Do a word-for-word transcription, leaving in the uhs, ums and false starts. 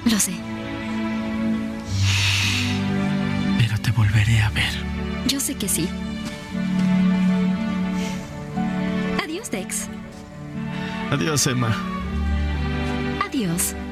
Lo sé. Pero te volveré a ver. Yo sé que sí. Adiós, Dex. Adiós, Emma. Adiós.